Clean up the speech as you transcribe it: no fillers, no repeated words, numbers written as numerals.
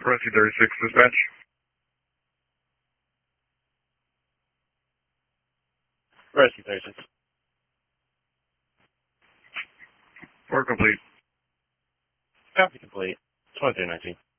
Rescue 36 dispatch. Rescue 36. Work complete. Copy complete. 2319.